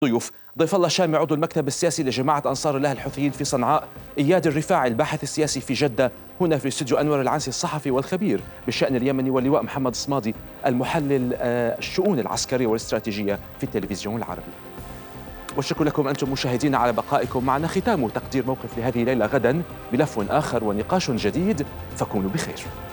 ضيوف ضيف الله شامي عضو المكتب السياسي لجماعة أنصار الله الحوثيين في صنعاء، إياد الرفاعي الباحث السياسي في جدة، هنا في استوديو أنور العنسي الصحفي والخبير بالشأن اليمني، واللواء محمد الصمادي المحلل الشؤون العسكرية والاستراتيجية في التلفزيون العربي. والشكر لكم أنتم مشاهدين على بقائكم معنا. ختام تقدير موقف لهذه الليلة، غدا بلف آخر ونقاش جديد، فكونوا بخير.